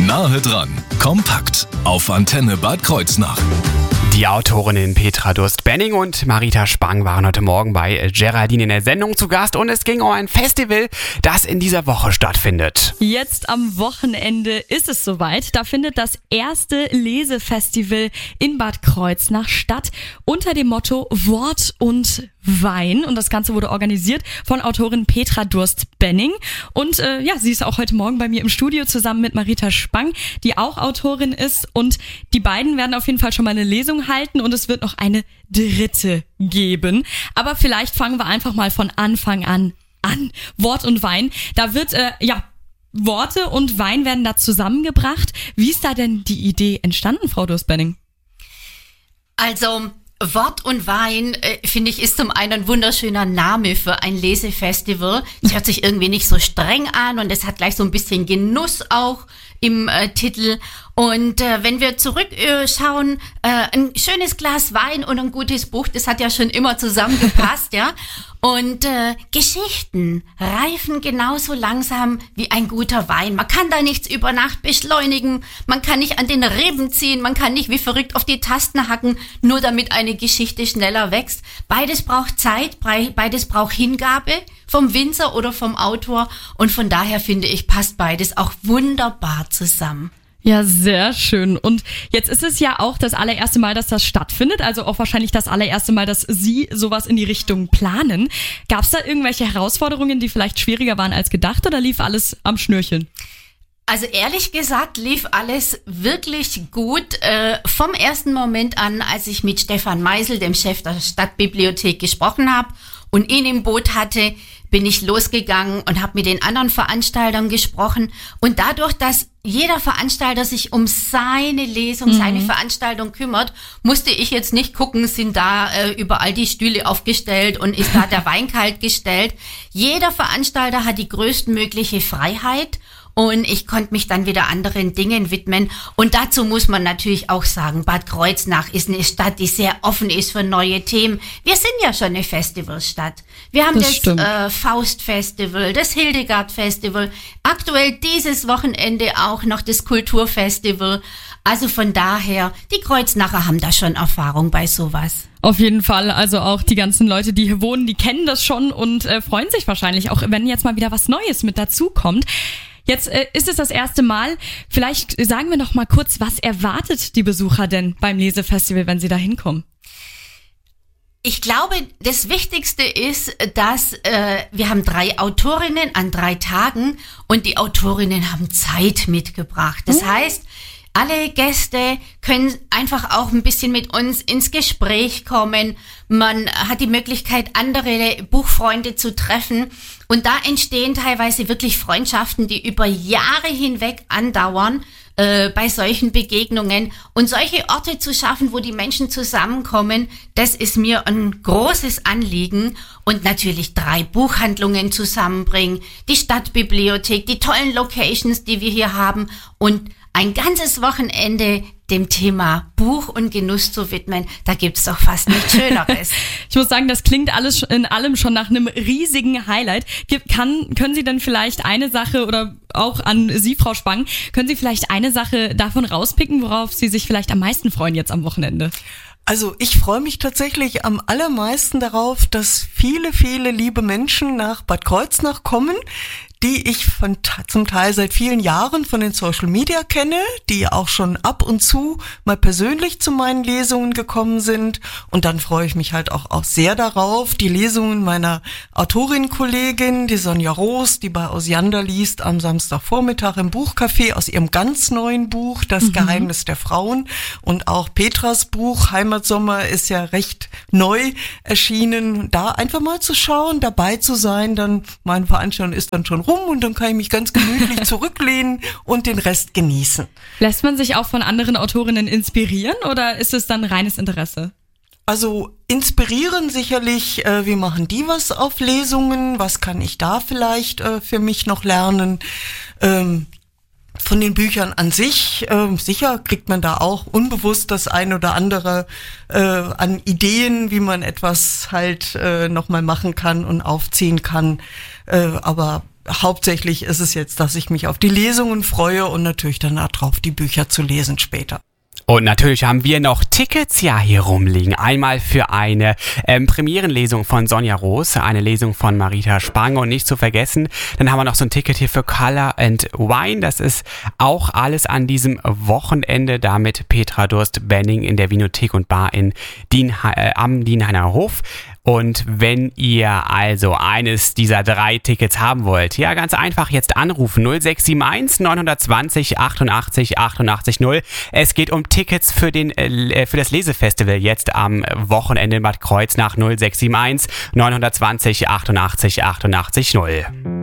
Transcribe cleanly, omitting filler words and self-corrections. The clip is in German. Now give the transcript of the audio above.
Nahe dran, kompakt auf Antenne Bad Kreuznach. Die Autorinnen Petra Durst-Benning und Marita Spang waren heute Morgen bei Geraldine in der Sendung zu Gast und es ging um ein Festival, das in dieser Woche stattfindet. Jetzt am Wochenende ist es soweit. Da findet das erste Lesefestival in Bad Kreuznach statt unter dem Motto Wort und Wein. Und das Ganze wurde organisiert von Autorin Petra Durst-Benning. Und sie ist auch heute Morgen bei mir im Studio zusammen mit Marita Spang, die auch Autorin ist. Und die beiden werden auf jeden Fall schon mal eine Lesung halten und es wird noch eine dritte geben. Aber vielleicht fangen wir einfach mal von Anfang an. Wort und Wein. Da wird, Worte und Wein werden da zusammengebracht. Wie ist da denn die Idee entstanden, Frau Durst-Benning? Also, Wort und Wein, finde ich, ist zum einen ein wunderschöner Name für ein Lesefestival. Es hört sich irgendwie nicht so streng an und es hat gleich so ein bisschen Genuss auch im Titel. Und wenn wir zurückschauen, ein schönes Glas Wein und ein gutes Buch, das hat ja schon immer zusammengepasst, ja. Und Geschichten reifen genauso langsam wie ein guter Wein. Man kann da nichts über Nacht beschleunigen, man kann nicht an den Reben ziehen, man kann nicht wie verrückt auf die Tasten hacken, nur damit eine Geschichte schneller wächst. Beides braucht Zeit, beides braucht Hingabe vom Winzer oder vom Autor. Und von daher finde ich, passt beides auch wunderbar zusammen. Ja, sehr schön. Und jetzt ist es ja auch das allererste Mal, dass das stattfindet, also auch wahrscheinlich das allererste Mal, dass Sie sowas in die Richtung planen. Gab es da irgendwelche Herausforderungen, die vielleicht schwieriger waren als gedacht oder lief alles am Schnürchen? Also ehrlich gesagt lief alles wirklich gut vom ersten Moment an, als ich mit Stefan Meisel, dem Chef der Stadtbibliothek, gesprochen habe und ihn im Boot hatte, bin ich losgegangen und habe mit den anderen Veranstaltern gesprochen. Und dadurch, dass jeder Veranstalter sich um seine Lesung, seine Veranstaltung kümmert, musste ich jetzt nicht gucken, sind da überall die Stühle aufgestellt und ist da der Wein kalt gestellt. Jeder Veranstalter hat die größtmögliche Freiheit. Und ich konnte mich dann wieder anderen Dingen widmen. Und dazu muss man natürlich auch sagen, Bad Kreuznach ist eine Stadt, die sehr offen ist für neue Themen. Wir sind ja schon eine Festivalstadt. Wir haben das Faust-Festival, das Hildegard-Festival, aktuell dieses Wochenende auch noch das Kulturfestival. Also von daher, die Kreuznacher haben da schon Erfahrung bei sowas. Auf jeden Fall, also auch die ganzen Leute, die hier wohnen, die kennen das schon und freuen sich wahrscheinlich auch, wenn jetzt mal wieder was Neues mit dazukommt. Jetzt ist es das erste Mal. Vielleicht sagen wir noch mal kurz, was erwartet die Besucher denn beim Lesefestival, wenn sie da hinkommen? Ich glaube, das Wichtigste ist, dass wir haben 3 Autorinnen an 3 Tagen und die Autorinnen haben Zeit mitgebracht. Das heißt, alle Gäste können einfach auch ein bisschen mit uns ins Gespräch kommen. Man hat die Möglichkeit, andere Buchfreunde zu treffen. Und da entstehen teilweise wirklich Freundschaften, die über Jahre hinweg andauern bei solchen Begegnungen. Und solche Orte zu schaffen, wo die Menschen zusammenkommen, das ist mir ein großes Anliegen. Und natürlich 3 Buchhandlungen zusammenbringen, die Stadtbibliothek, die tollen Locations, die wir hier haben und ein ganzes Wochenende dem Thema Buch und Genuss zu widmen, da gibt's doch fast nichts Schöneres. Ich muss sagen, das klingt alles in allem schon nach einem riesigen Highlight. Können Sie denn vielleicht eine Sache oder auch an Sie, Frau Spang, können Sie vielleicht eine Sache davon rauspicken, worauf Sie sich vielleicht am meisten freuen jetzt am Wochenende? Also ich freue mich tatsächlich am allermeisten darauf, dass viele, viele liebe Menschen nach Bad Kreuznach kommen, die ich zum Teil seit vielen Jahren von den Social Media kenne, die auch schon ab und zu mal persönlich zu meinen Lesungen gekommen sind. Und dann freue ich mich halt auch sehr darauf, die Lesungen meiner Autorin-Kollegin, die Sonja Roos, die bei Osiander liest, am Samstagvormittag im Buchcafé aus ihrem ganz neuen Buch, Das Geheimnis der Frauen. Und auch Petras Buch, Heimatsommer, ist ja recht neu erschienen. Da einfach mal zu schauen, dabei zu sein, dann meine Veranstaltung ist dann schon rum und dann kann ich mich ganz gemütlich zurücklehnen und den Rest genießen. Lässt man sich auch von anderen Autorinnen inspirieren oder ist es dann reines Interesse? Also inspirieren sicherlich, wie machen die was auf Lesungen, was kann ich da vielleicht für mich noch lernen? Von den Büchern an sich, sicher kriegt man da auch unbewusst das ein oder andere an Ideen, wie man etwas halt nochmal machen kann und aufziehen kann. Aber hauptsächlich ist es jetzt, dass ich mich auf die Lesungen freue und natürlich dann darauf, die Bücher zu lesen später. Und natürlich haben wir noch Tickets ja hier rumliegen. Einmal für eine Premierenlesung von Sonja Roos, eine Lesung von Marita Spang und nicht zu vergessen, dann haben wir noch so ein Ticket hier für Color and Wine. Das ist auch alles an diesem Wochenende, da mit Petra Durst-Benning in der Winothek und Bar in am Dienhainer Hof. Und wenn ihr also eines dieser 3 Tickets haben wollt, ja, ganz einfach jetzt anrufen 0671 920 88 88 0. Es geht um Tickets für das Lesefestival jetzt am Wochenende in Bad Kreuznach 0671 920 88 88 0.